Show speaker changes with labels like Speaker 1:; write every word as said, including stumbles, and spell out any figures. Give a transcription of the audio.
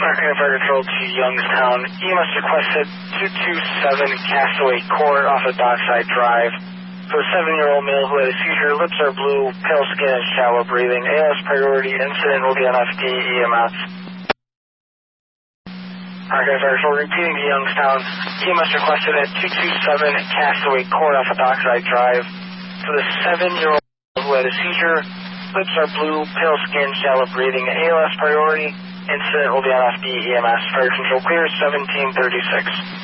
Speaker 1: American Fire Control to Youngstown. E M S requested two two seven Castaway Court off of Dockside Drive. For a seven-year-old male who had a seizure, lips are blue, pale skin and shallow breathing. A L S priority, incident will be on F D E M S. American Fire Control repeating to Youngstown. E M S requested at two two seven Castaway Court off of Dockside Drive. For the seven-year-old who had a seizure, lips are blue, pale skin, shallow breathing. A L S priority, incident will be on F D E M S. Fire Control clear, seventeen thirty-six.